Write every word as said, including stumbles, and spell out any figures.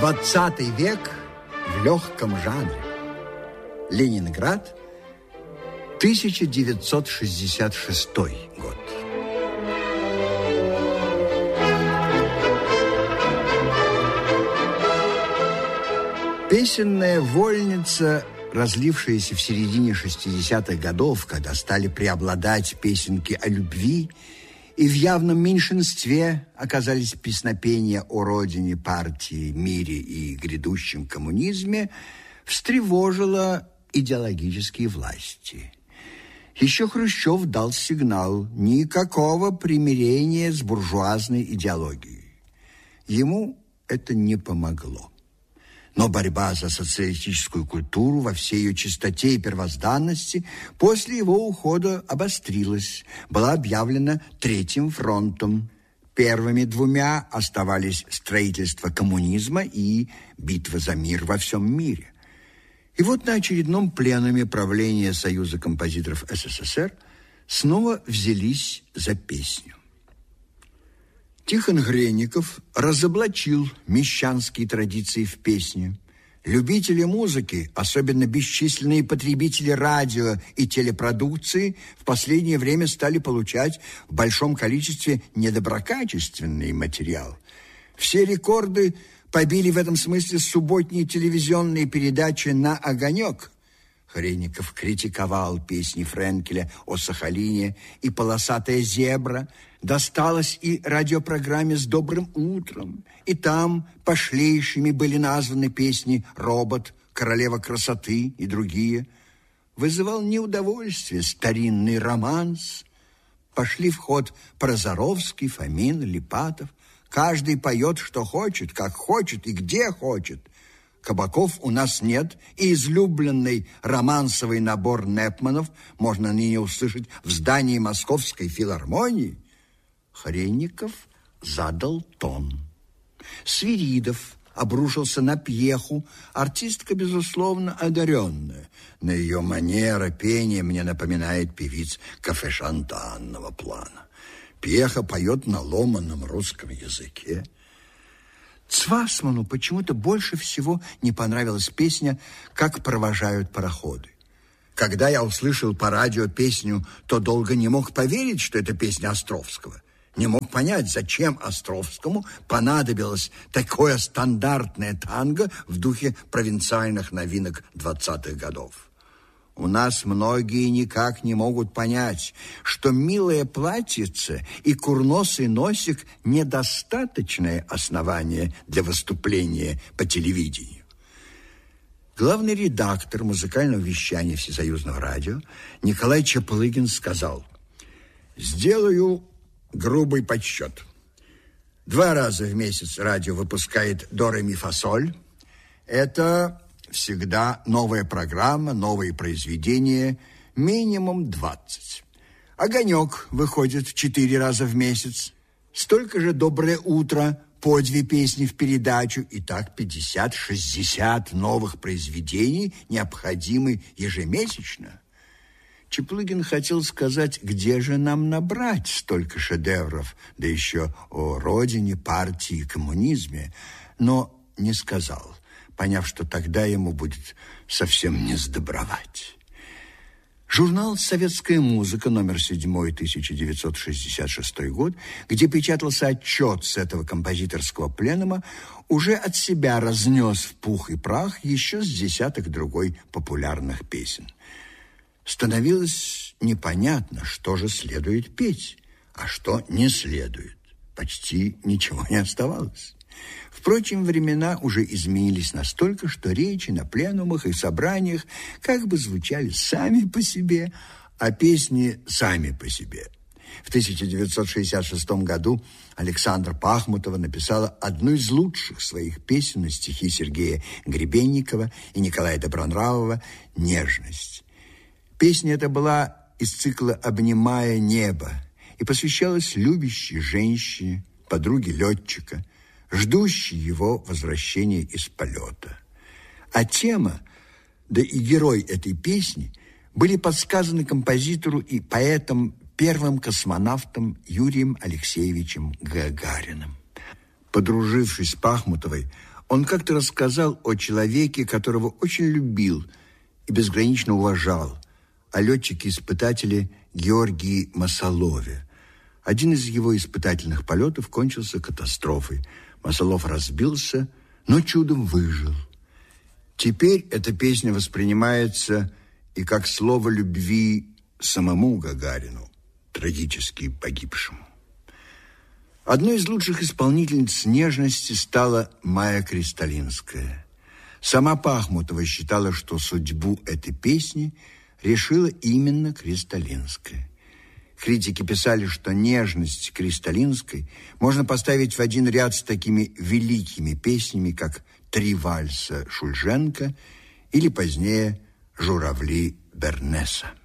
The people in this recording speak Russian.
Двадцатый век в легком жанре. Ленинград, тысяча девятьсот шестьдесят шестой год. Песенная вольница, разлившаяся в середине шестидесятых годов, когда стали преобладать песенки о любви, и в явном меньшинстве оказались песнопения о родине, партии, мире и грядущем коммунизме, встревожила идеологические власти. Еще Хрущев дал сигнал: никакого примирения с буржуазной идеологией. Ему это не помогло. Но борьба за социалистическую культуру во всей ее чистоте и первозданности после его ухода обострилась, была объявлена Третьим фронтом. Первыми двумя оставались строительство коммунизма и битва за мир во всем мире. И вот на очередном пленуме правления Союза композиторов СССР снова взялись за песню. Тихон Гренников разоблачил мещанские традиции в песне. Любители музыки, особенно бесчисленные потребители радио и телепродукции, в последнее время стали получать в большом количестве недоброкачественный материал. Все рекорды побили в этом смысле субботние телевизионные передачи «На огонек». Гренников критиковал песни Френкеля о Сахалине и «Полосатая зебра». Досталось и радиопрограмме «С добрым утром». И там пошлейшими были названы песни «Робот», «Королева красоты» и другие. Вызывал неудовольствие старинный романс. Пошли в ход Прозоровский, Фомин, Липатов. Каждый поет, что хочет, как хочет и где хочет. Кабаков у нас нет, и излюбленный романсовый набор Непманов можно ныне услышать в здании Московской филармонии. Гренников задал тон. Свиридов обрушился на Пьеху. Артистка, безусловно, одаренная. На ее манера пения мне напоминает певиц кафе-шантанного плана. Пьеха поет на ломаном русском языке. Цвасману почему-то больше всего не понравилась песня «Как провожают пароходы». Когда я услышал по радио песню, то долго не мог поверить, что это песня Островского. Не мог понять, зачем Островскому понадобилось такое стандартное танго в духе провинциальных новинок двадцатых годов. У нас многие никак не могут понять, что милое платьице и курносый носик – недостаточное основание для выступления по телевидению. Главный редактор музыкального вещания Всесоюзного радио Николай Чаплыгин сказал: «Сделаю грубый подсчет. Два раза в месяц радио выпускает «До, ре, ми, фа, соль». Это всегда новая программа, новые произведения, минимум двадцать. «Огонек» выходит четыре раза в месяц. Столько же «Доброе утро», по две песни в передачу. И так пятьдесят-шестьдесят новых произведений необходимы ежемесячно. Чаплыгин хотел сказать, где же нам набрать столько шедевров, да еще о родине, партии и коммунизме, но не сказал, поняв, что тогда ему будет совсем не сдобровать. Журнал «Советская музыка», номер седьмой, тысяча девятьсот шестьдесят шестой год, где печатался отчет с этого композиторского пленума, уже от себя разнес в пух и прах еще с десяток другой популярных песен. Становилось непонятно, что же следует петь, а что не следует. Почти ничего не оставалось. Впрочем, времена уже изменились настолько, что речи на пленумах и собраниях как бы звучали сами по себе, а песни сами по себе. В тысяча девятьсот шестьдесят шестом году Александра Пахмутова написала одну из лучших своих песен на стихи Сергея Гребенникова и Николая Добронравова «Нежность». Песня эта была из цикла «Обнимая небо» и посвящалась любящей женщине, подруге летчика, ждущей его возвращения из полета. А тема, да и герой этой песни были подсказаны композитору и поэтом, первым космонавтом Юрием Алексеевичем Гагариным. Подружившись с Пахмутовой, Он как-то рассказал о человеке, которого очень любил и безгранично уважал, о летчике-испытателе Георгии Масалове. Один из его испытательных полетов кончился катастрофой. Масалов разбился, но чудом выжил. Теперь эта песня воспринимается и как слово любви самому Гагарину, трагически погибшему. Одной из лучших исполнительниц нежности стала Майя Кристалинская. Сама Пахмутова считала, что судьбу этой песни решила именно Кристалинская. Критики писали, что нежность Кристалинской можно поставить в один ряд с такими великими песнями, как «Три вальса» Шульженко или позднее «Журавли» Бернеса.